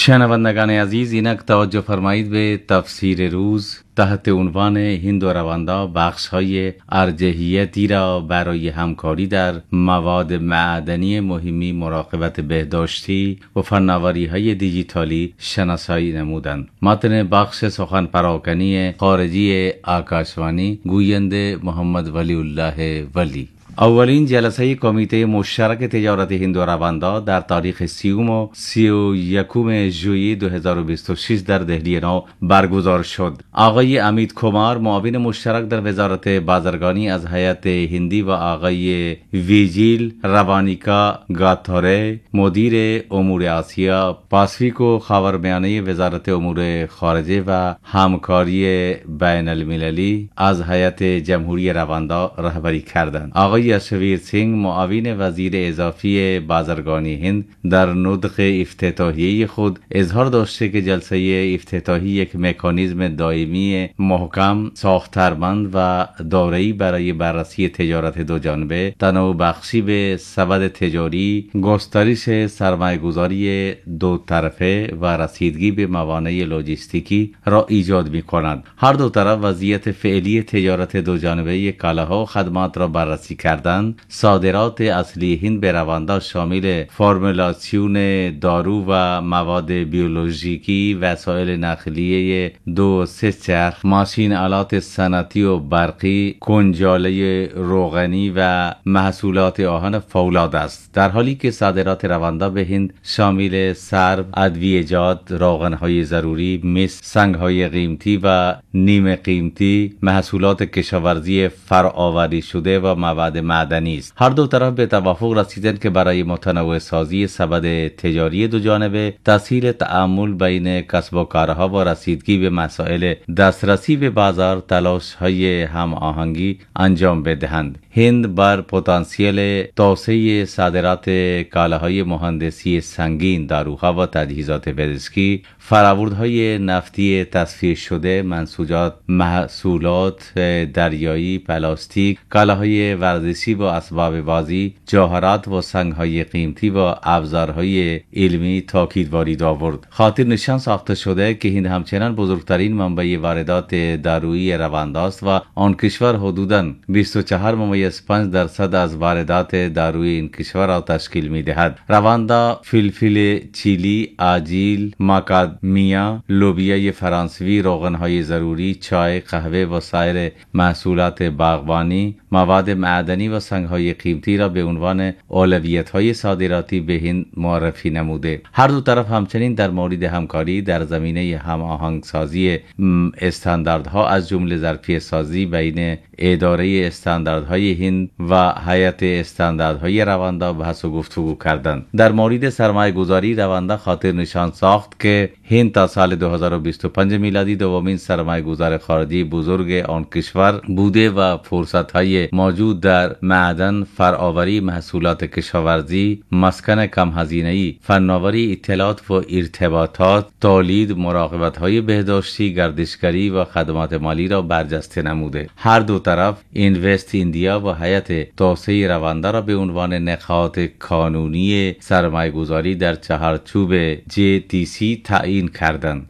شنوندگان عزیز، اینک توجه فرمایید به تفسیر روز تحت عنوان هند و رواندا بخش‌های ارجحیتی را برای همکاری در مواد معدنی مهمی، مراقبت بهداشتی و فناوری‌های دیجیتالی شناسایی نمودند. متن بخش سخن پراکنی خارجی آکاشوانی، گوینده محمد ولی الله ولی. اولین جلسه کمیته مشترک تجارت هند و رواندا در تاریخ 30 و 31 ژوئیه 2026 در دهلی نو برگزار شد. آقای امید کمار، معاون مشترک در وزارت بازرگانی از هیئت هندی، و آقای ویجیل روانیکا گاتاره، مدیر امور آسیا، پاسفیک و خاورمیانه وزارت امور خارجه و همکاری بین المللی از هیئت جمهوری رواندا رهبری کردند. آقای یشویر سینگ، معاون وزیر اضافی بازرگانی هند، در نطق افتتاحیه خود اظهار داشته که جلسه افتتاحی یک مکانیزم دائمی محکم، ساختارمند و دارایی برای بررسی تجارت دو جانبه، تنوع بخشی به سبد تجاری، گسترش سرمایه‌گذاری دو طرفه و رسیدگی به موانع لوجستیکی را ایجاد می کند. هر دو طرف وضعیت فعلی تجارت دو جانبه کالاها و خدمات را بررسی کردند. صادرات اصلی هند به رواندا شامل فرمولاسیون دارو و مواد بیولوژیکی، وسایل نقلیه دو سه چرخ، ماشین آلات صنعتی و برقی، کنجاله روغنی و محصولات آهن فولاد است، در حالی که صادرات رواندا به هند شامل سرب، ادویه‌جات، روغن‌های ضروری، مس، سنگ‌های قیمتی و نیمه قیمتی، محصولات کشاورزی فرآوری شده و مواد معدنی است. هر دو طرف به توافق رسیدند که برای متنوع سازی سبد تجاری دو جانبه، تسهیل تعامل بین کسب و کارها و رسیدگی به مسائل دسترسی به بازار، تلاش‌های هماهنگی انجام بدهند. هند بر پتانسیل توسعه صادرات کالاهای مهندسی سنگین، داروها و تجهیزات پزشکی، فرآوردهای نفتی تصفیه شده، منسوجات، محصولات دریایی، پلاستیک، کالاهای ورزشی و اسباب بازی، جواهرات و سنگ‌های قیمتی و ابزارهای علمی تاکید وارد آورد. خاطر نشان ساخته شده که هند همچنان بزرگترین منبع واردات دارویی رواندا است و آن کشور حدوداً 24.5% از واردات دارویی این کشور را تشکیل می‌دهد. رواندا فلفل چیلی، آجیل، ماکادمیا، لوبیای فرانسوی، روغن‌های ضروری، چای، قهوه و سایر محصولات باغبانی، مواد معدنی و سنگ‌های قیمتی را به عنوان اولویت‌های صادراتی به هند معرفی نموده. هر دو طرف همچنین در مورد همکاری در زمینه هماهنگسازی استانداردها از جمله ظرفیت سازی بین اداره استانداردهای هند و هیئت استانداردهای رواندا بحث و گفتگو کردند. در مورد سرمایه‌گذاری، رواندا خاطر نشان ساخت که هند تا سال 2025 میلادی دومین سرمایه‌گذار خارجی بزرگ آن کشور بوده و فرصت‌های موجود در معدن، فرآوری، محصولات کشاورزی، مسکن کم هزینه‌ای، فناوری، اطلاعات و ارتباطات، تولید، مراقبت‌های بهداشتی، گردشگری و خدمات مالی را برجسته نموده. هر دو طرف اینوست ایندیا و هیئت توسعه رواندا را به عنوان نقاط کانونی سرمایه‌گذاری در چهارچوب JTC تعیین کردند.